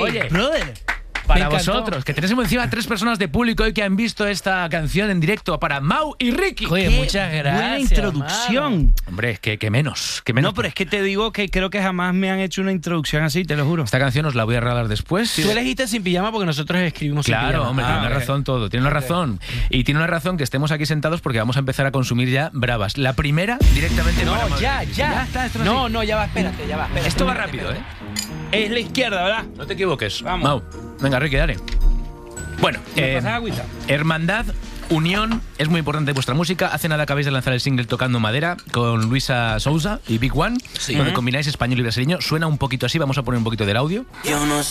Oye, brother. Para vosotros, que tenemos encima 3 personas de público hoy que han visto esta canción en directo, para Mau y Ricky. Oye, muchas gracias. Buena introducción. Mano. Hombre, es que menos. No, pero es que te digo que creo que jamás me han hecho una introducción así, te lo juro. Esta canción os la voy a regalar después. Tú elegiste Sin Pijama porque nosotros escribimos Sin Pijama. Claro, hombre, tiene una ok. razón todo. Tiene una razón. Y tiene una razón que estemos aquí sentados porque vamos a empezar a consumir ya bravas. La primera, directamente para No, Madrid. ya. está, esto no es No, así. no, ya va, espérate. Esto va rápido, ¿eh? Es la izquierda, ¿verdad? No te equivoques. Vamos. Mau. Venga, Ricky, dale. Bueno, ¿Me pasas agüita? hermandad, unión, es muy importante vuestra música. Hace nada acabáis de lanzar el single Tocando Madera con Luisa Souza y Big One, donde combináis español y brasileño. Suena un poquito así, vamos a poner un poquito del audio. Yo no